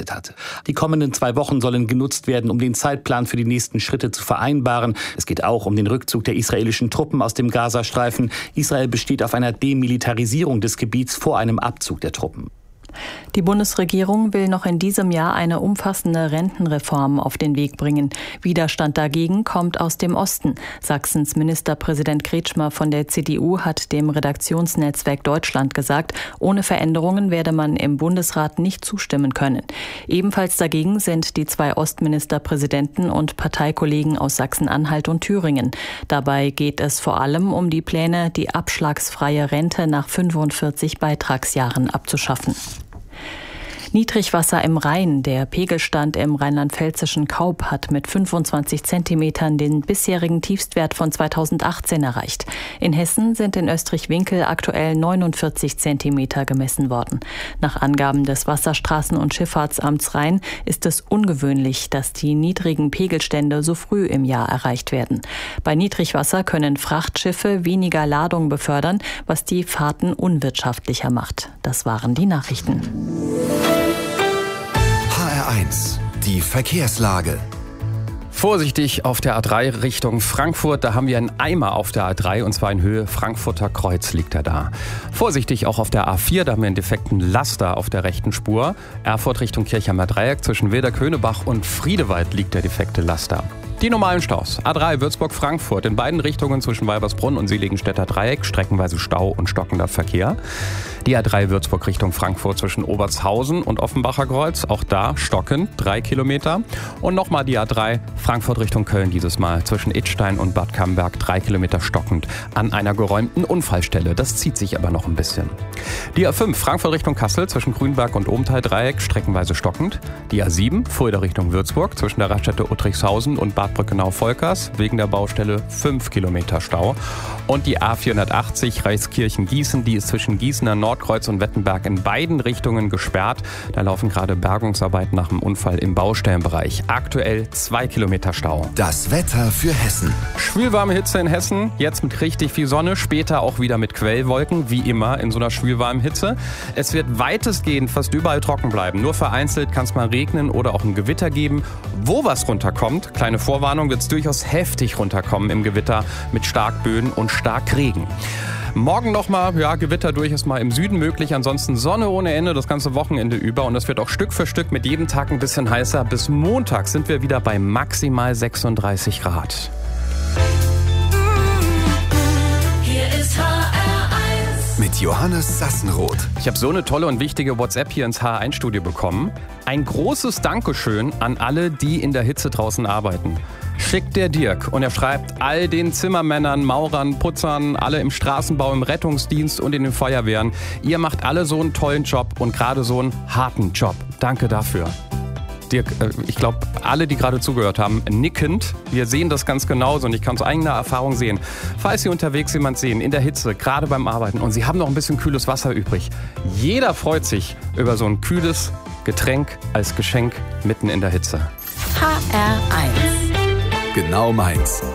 vorbereitet hatte. Die kommenden 2 Wochen sollen genutzt werden, um den Zeitplan für die nächsten Schritte zu vereinbaren. Es geht auch um den Rückzug der israelischen Truppen aus dem Gazastreifen. Israel besteht auf einer Demilitarisierung des Gebiets vor einem Abzug der Truppen. Die Bundesregierung will noch in diesem Jahr eine umfassende Rentenreform auf den Weg bringen. Widerstand dagegen kommt aus dem Osten. Sachsens Ministerpräsident Kretschmer von der CDU hat dem Redaktionsnetzwerk Deutschland gesagt, ohne Veränderungen werde man im Bundesrat nicht zustimmen können. Ebenfalls dagegen sind die 2 Ostministerpräsidenten und Parteikollegen aus Sachsen-Anhalt und Thüringen. Dabei geht es vor allem um die Pläne, die abschlagsfreie Rente nach 45 Beitragsjahren abzuschaffen. Niedrigwasser im Rhein. Der Pegelstand im rheinland-pfälzischen Kaub hat mit 25 Zentimetern den bisherigen Tiefstwert von 2018 erreicht. In Hessen sind in Österreich-Winkel aktuell 49 Zentimeter gemessen worden. Nach Angaben des Wasserstraßen- und Schifffahrtsamts Rhein ist es ungewöhnlich, dass die niedrigen Pegelstände so früh im Jahr erreicht werden. Bei Niedrigwasser können Frachtschiffe weniger Ladung befördern, was die Fahrten unwirtschaftlicher macht. Das waren die Nachrichten. HR1, die Verkehrslage. Vorsichtig auf der A3 Richtung Frankfurt, da haben wir einen Eimer auf der A3 und zwar in Höhe Frankfurter Kreuz liegt er da. Vorsichtig auch auf der A4, da haben wir einen defekten Laster auf der rechten Spur. Erfurt Richtung Kirchheimer Dreieck, zwischen Wilder-Könebach und Friedewald liegt der defekte Laster. Die normalen Staus. A3 Würzburg-Frankfurt in beiden Richtungen zwischen Weibersbrunn und Seligenstädter Dreieck, streckenweise Stau und stockender Verkehr. Die A3 Würzburg Richtung Frankfurt zwischen Obertshausen und Offenbacher Kreuz, auch da stockend, 3 Kilometer. Und nochmal die A3 Frankfurt Richtung Köln dieses Mal zwischen Idstein und Bad Camberg, 3 Kilometer stockend an einer geräumten Unfallstelle. Das zieht sich aber noch ein bisschen. Die A5 Frankfurt Richtung Kassel zwischen Grünberg und Ohmtal Dreieck, streckenweise stockend. Die A7 Fulda Richtung Würzburg zwischen der Raststätte Uttrichshausen und Bad Brückenau-Volkers, wegen der Baustelle 5 Kilometer Stau. Und die A480 Reiskirchen-Gießen, die ist zwischen Gießener Nordkreuz und Wettenberg in beiden Richtungen gesperrt. Da laufen gerade Bergungsarbeiten nach dem Unfall im Baustellenbereich. Aktuell 2 Kilometer Stau. Das Wetter für Hessen. Schwülwarme Hitze in Hessen, jetzt mit richtig viel Sonne, später auch wieder mit Quellwolken, wie immer in so einer schwülwarmen Hitze. Es wird weitestgehend fast überall trocken bleiben. Nur vereinzelt kann es mal regnen oder auch ein Gewitter geben. Wo was runterkommt, kleine Vorwarnung, wird es durchaus heftig runterkommen im Gewitter mit Starkböen und Starkregen. Morgen nochmal, Gewitter durchaus mal im Süden möglich, ansonsten Sonne ohne Ende das ganze Wochenende über und es wird auch Stück für Stück mit jedem Tag ein bisschen heißer. Bis Montag sind wir wieder bei maximal 36 Grad. Hier ist HR1 mit Johannes Sassenroth. Ich habe so eine tolle und wichtige WhatsApp hier ins HR1-Studio bekommen. Ein großes Dankeschön an alle, die in der Hitze draußen arbeiten. Schickt der Dirk und er schreibt all den Zimmermännern, Maurern, Putzern, alle im Straßenbau, im Rettungsdienst und in den Feuerwehren. Ihr macht alle so einen tollen Job und gerade so einen harten Job. Danke dafür. Dirk, ich glaube, alle, die gerade zugehört haben, nickend. Wir sehen das ganz genauso und ich kann aus eigener Erfahrung sehen. Falls Sie unterwegs jemand sehen, in der Hitze, gerade beim Arbeiten und Sie haben noch ein bisschen kühles Wasser übrig. Jeder freut sich über so ein kühles Getränk als Geschenk mitten in der Hitze. HR1 Genau meins.